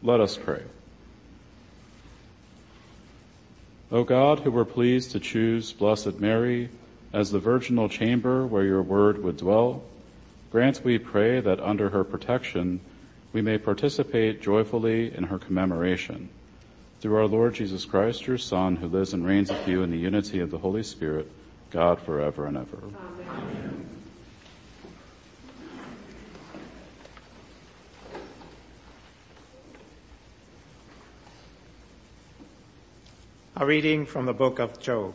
Let us pray. O God, who were pleased to choose Blessed Mary as the virginal chamber where your word would dwell, grant, we pray, that under her protection we may participate joyfully in her commemoration. Through our Lord Jesus Christ, your Son, who lives and reigns with you in the unity of the Holy Spirit, God, forever and ever. Amen. A reading from the book of Job.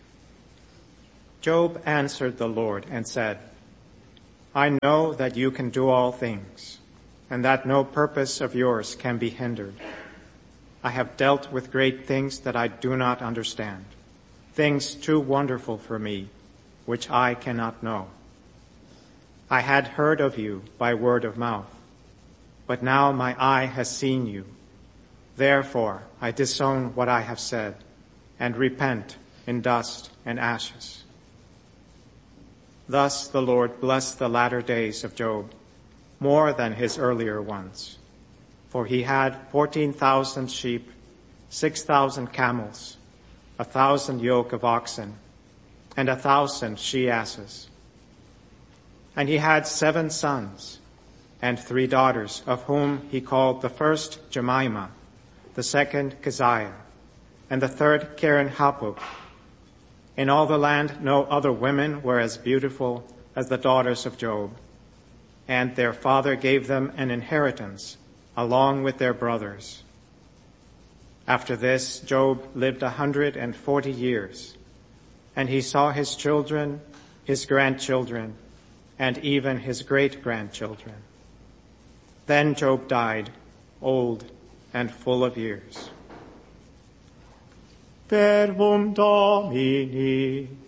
Job answered the Lord and said, I know that you can do all things, and that no purpose of yours can be hindered. I have dealt with great things that I do not understand, things too wonderful for me, which I cannot know. I had heard of you by word of mouth, but now my eye has seen you. Therefore I disown what I have said, and repent in dust and ashes. Thus the Lord blessed the latter days of Job more than his earlier ones, for he had 14,000 sheep, 6,000 camels, 1,000 yoke of oxen, and 1,000 she-asses. And he had 7 sons and 3 daughters, of whom he called the first Jemimah, the second Keziah, and the third Keren-Happuch. In all the land no other women were as beautiful as the daughters of Job, and their father gave them an inheritance along with their brothers. After this, Job lived 140 years, and he saw his children, his grandchildren, and even his great-grandchildren. Then Job died, old and full of years. Verbum Domini.